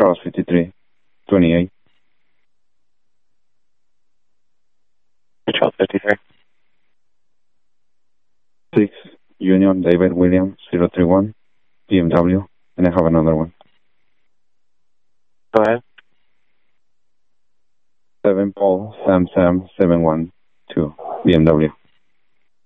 Charles 53, 28. Charles 53. 6, Union David William 031, BMW, and I have another one. Go ahead. 7 Paul Sam 712, BMW.